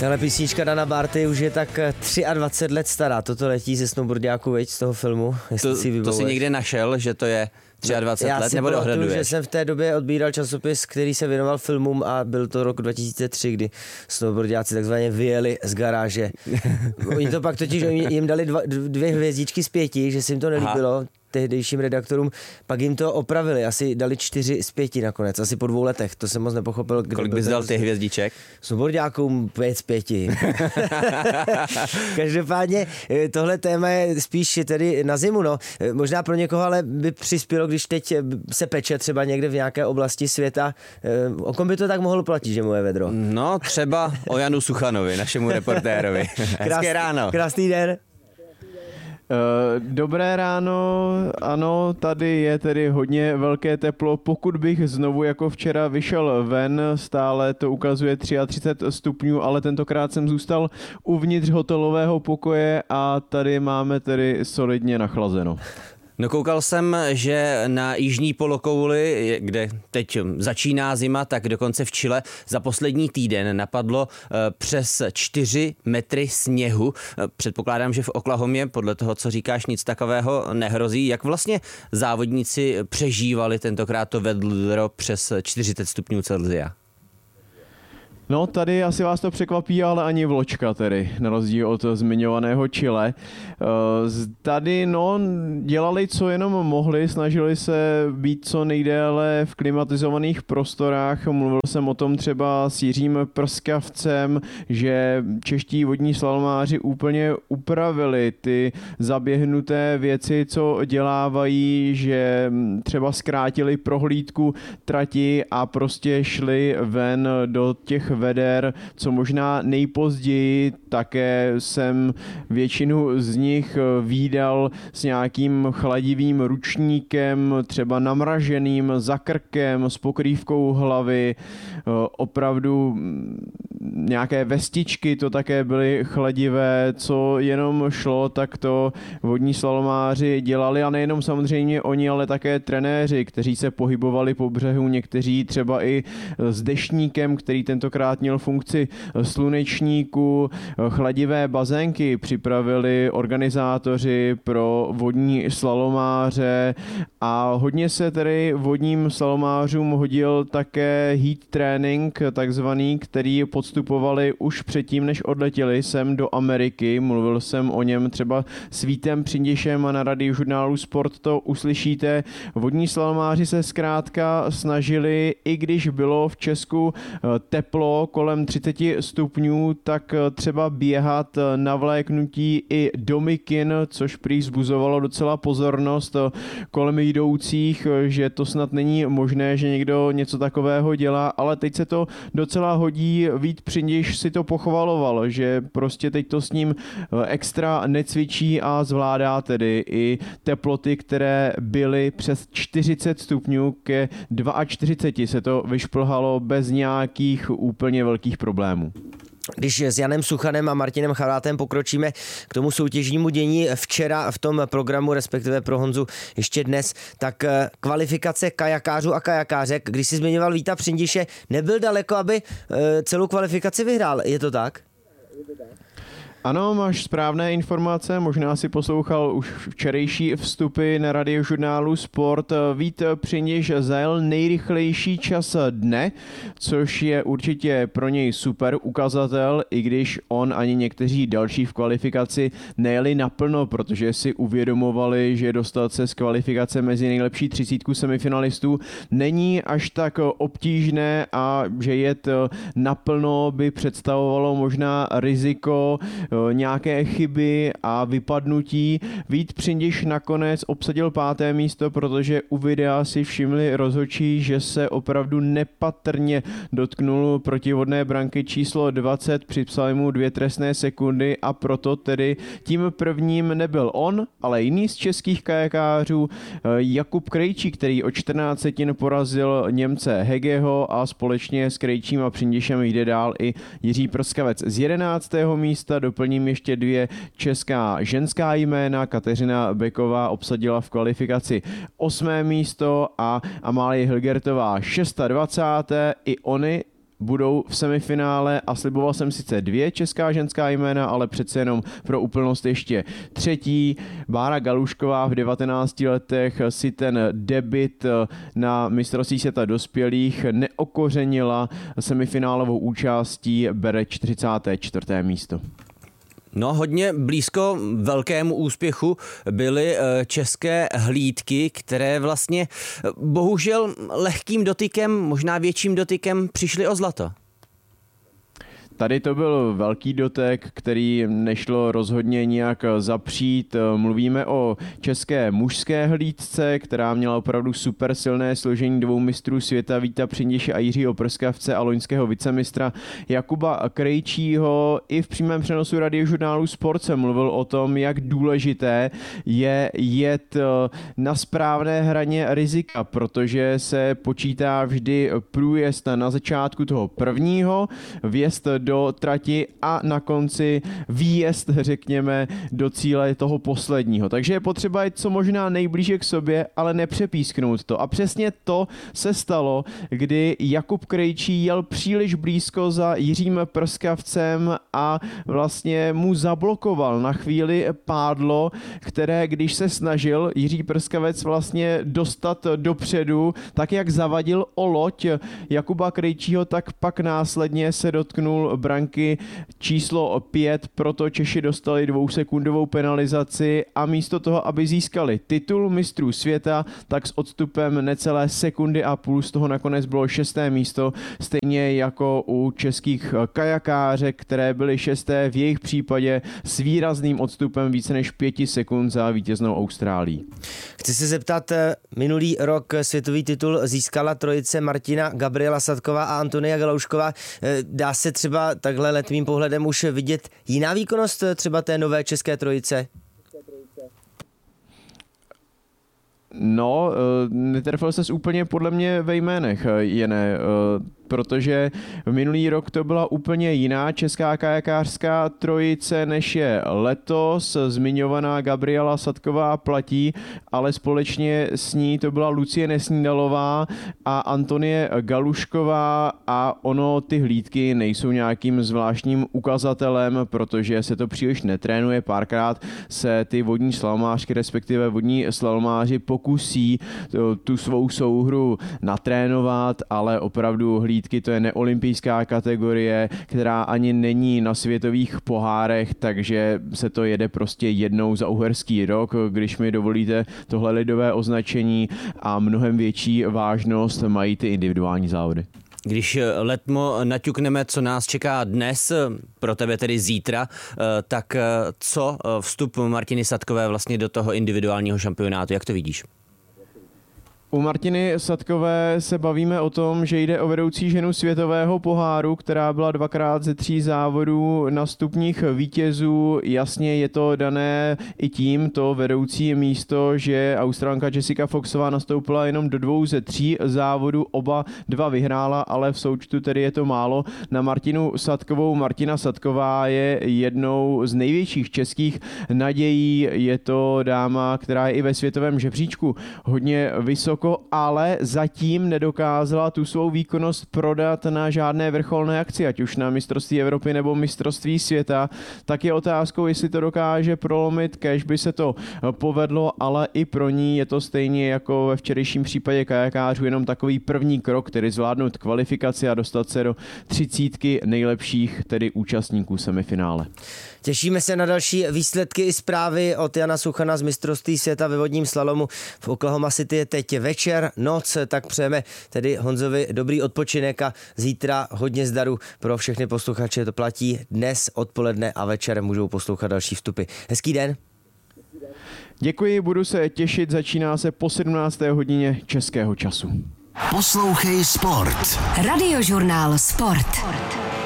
Tahle písnička Dana Barty už je tak 23 let stará. Toto letí ze snowboardiáku, veď, z toho filmu. To si někde našel, že to je 23 let, nebo dohleduješ? Já jsem v té době odbíral časopis, který se věnoval filmům a byl to rok 2003, kdy snowboardiáci takzvaně vyjeli z garáže. Oni to pak totiž, jim dali 2 hvězdičky z 5, že se jim to nelíbilo. Tehdejším redaktorům, pak jim to opravili, asi dali 4 z 5 nakonec, asi po 2 letech, to jsem moc nepochopil. Kolik bys dal ty hvězdiček? Snowboardiákům 5 z 5. Každopádně tohle téma je spíš tedy na zimu, no. Možná pro někoho ale by přispělo, když teď se peče třeba někde v nějaké oblasti světa. O kom by to tak mohlo platit, že moje vedro? No, třeba o Janu Suchanovi, našemu reportérovi. Hezké ráno. Krásný den. Dobré ráno, ano, tady je tedy hodně velké teplo. Pokud bych znovu jako včera vyšel ven, stále to ukazuje 33 stupňů, ale tentokrát jsem zůstal uvnitř hotelového pokoje a tady máme tedy solidně nachlazeno. No, koukal jsem, že na jižní polokouli, kde teď začíná zima, tak dokonce v Chile za poslední týden napadlo přes 4 metry sněhu. Předpokládám, že v Oklahomě podle toho, co říkáš, nic takového nehrozí. Jak vlastně závodníci přežívali tentokrát to vedro přes 40 stupňů Celsia? No, tady asi vás to překvapí, ale ani vločka tedy, na rozdíl od zmiňovaného Chile. Tady, no, dělali, co jenom mohli, snažili se být co nejdéle v klimatizovaných prostorách. Mluvil jsem o tom třeba s Jiřím Prskavcem, že čeští vodní slalomáři úplně upravili ty zaběhnuté věci, co dělávají, že třeba zkrátili prohlídku trati a prostě šli ven do těch veder, co možná nejpozději. Také jsem většinu z nich vídal s nějakým chladivým ručníkem, třeba namraženým za krkem, s pokrývkou hlavy, opravdu nějaké vestičky, to také byly chladivé, co jenom šlo, tak to vodní slalomáři dělali, a nejenom samozřejmě oni, ale také trenéři, kteří se pohybovali po břehu, někteří třeba i s deštníkem, který tentokrát měl funkci slunečníku. Chladivé bazénky připravili organizátoři pro vodní slalomáře a hodně se tedy vodním slalomářům hodil také heat training, takzvaný, který podstupovali už předtím, než odletěli sem do Ameriky. Mluvil jsem o něm třeba s Vítem Přindišem a na Radiožurnálu Sport to uslyšíte. Vodní slalomáři se zkrátka snažili, i když bylo v Česku teplo kolem 30 stupňů, tak třeba běhat na vléknutí i do mikin, což prý vzbuzovalo docela pozornost kolem jdoucích, že to snad není možné, že někdo něco takového dělá, ale teď se to docela hodí. Vít Přindiš si to pochvaloval, že prostě teď to s ním extra necvičí a zvládá tedy i teploty, které byly přes 40 stupňů, ke 42 se to vyšplhalo bez nějakých úplně velkých problémů. Když s Janem Suchanem a Martinem Chalátem pokročíme k tomu soutěžnímu dění včera v tom programu, respektive pro Honzu ještě dnes, tak kvalifikace kajakářů a kajakářek, když si zmiňoval Víta Přindiše, nebyl daleko, aby celou kvalifikaci vyhrál. Je to tak? Ano, máš správné informace, možná si poslouchal už včerejší vstupy na Radiožurnálu Sport. Vít Přindiš zajel nejrychlejší čas dne, což je určitě pro něj super ukazatel, i když on ani někteří další v kvalifikaci nejeli naplno, protože si uvědomovali, že dostat se z kvalifikace mezi nejlepší 30 semifinalistů není až tak obtížné a že jet naplno by představovalo možná riziko nějaké chyby a vypadnutí. Vít Přindiš nakonec obsadil 5. místo, protože u videa si všimli rozhodčí, že se opravdu nepatrně dotknul protivodné branky číslo 20, připsali mu 2 trestné sekundy a proto tedy tím prvním nebyl on, ale jiný z českých kajakářů, Jakub Krejčí, který o 14 setin porazil Němce Hegeho, a společně s Krejčím a Přindišem jde dál i Jiří Prskavec. Z 11. místa doplním ještě 2 česká ženská jména. Kateřina Beková obsadila v kvalifikaci 8. místo a Amálie Hilgertová 26. I oni budou v semifinále a sliboval jsem sice 2 česká ženská jména, ale přece jenom pro úplnost ještě třetí. Bára Galušková v 19 letech si ten debut na mistrovství světa dospělých neokořenila semifinálovou účastí, bere 44. místo. No, hodně blízko velkému úspěchu byly české hlídky, které vlastně bohužel lehkým dotykem, možná větším dotykem přišly o zlato. Tady to byl velký dotek, který nešlo rozhodně nijak zapřít. Mluvíme o české mužské hlídce, která měla opravdu super silné složení 2 mistrů světa, Víta Přindiše a Jiřího Prskavce a loňského vicemistra Jakuba Krejčího. I v přímém přenosu radiožurnálu Sport se mluvil o tom, jak důležité je jet na správné hraně rizika, protože se počítá vždy průjezd na začátku toho prvního, vjezd do trati a na konci výjezd, řekněme, do cíle toho posledního. Takže je potřeba jít co možná nejblíže k sobě, ale nepřepísknout to. A přesně to se stalo, kdy Jakub Krejčí jel příliš blízko za Jiřím Prskavcem a vlastně mu zablokoval na chvíli pádlo, které, když se snažil Jiří Prskavec vlastně dostat dopředu, tak jak zavadil o loď Jakuba Krejčího, tak pak následně se dotknul branky číslo 5, proto Češi dostali 2sekundovou penalizaci a místo toho, aby získali titul mistrů světa, tak s odstupem necelé sekundy a půl z toho nakonec bylo 6. místo, stejně jako u českých kajakářek, které byly 6. v jejich případě s výrazným odstupem více než 5 sekund za vítěznou Austrálií. Chci se zeptat, minulý rok světový titul získala trojice Martina, Gabriela Sadková a Antonia Galoušková. Dá se třeba takhle letmým pohledem už vidět jiná výkonnost třeba té nové české trojice? No, netrefil ses úplně podle mě ve jménech, Jene, protože minulý rok to byla úplně jiná česká kajakářská trojice, než je letos. Zmiňovaná Gabriela Sadková platí, ale společně s ní to byla Lucie Nesnídalová a Antonie Galušková a ono ty hlídky nejsou nějakým zvláštním ukazatelem, protože se to příliš netrénuje. Párkrát se ty vodní slalomářky, respektive vodní slalomáři pokusí tu svou souhru natrénovat, ale opravdu hlídky to je neolympijská kategorie, která ani není na světových pohárech, takže se to jede prostě jednou za uherský rok, když mi dovolíte tohle lidové označení, a mnohem větší vážnost mají ty individuální závody. Když letmo naťukneme, co nás čeká dnes, pro tebe tedy zítra, tak co vstup Martiny Sadkové vlastně do toho individuálního šampionátu, jak to vidíš? U Martiny Sadkové se bavíme o tom, že jde o vedoucí ženu světového poháru, která byla 2krát ze 3 závodů na stupních vítězů. Jasně je to dané i tím, to vedoucí místo, že Australanka Jessica Foxová nastoupila jenom do 2 ze 3 závodů, oba 2 vyhrála, ale v součtu tedy je to málo na Martinu Sadkovou. Martina Sadková je jednou z největších českých nadějí. Je to dáma, která je i ve světovém žebříčku hodně vysoko, ale zatím nedokázala tu svou výkonnost prodat na žádné vrcholné akci, ať už na mistrovství Evropy nebo mistrovství světa. Tak je otázkou, jestli to dokáže prolomit, kéž by se to povedlo, ale i pro ní je to stejně jako ve včerejším případě kajakářů jenom takový první krok, tedy zvládnout kvalifikaci a dostat se do 30 nejlepších, tedy účastníků semifinále. Těšíme se na další výsledky i zprávy od Jana Suchana z mistrovství světa ve vodním slalomu. V Oklahoma City je teď večer, noc, tak přejeme tedy Honzovi dobrý odpočinek a zítra hodně zdaru pro všechny posluchače. To platí dnes odpoledne a večer můžou poslouchat další vstupy. Hezký den. Děkuji, budu se těšit, začíná se po 17. hodině českého času. Poslouchej Sport. Radiožurnál Sport.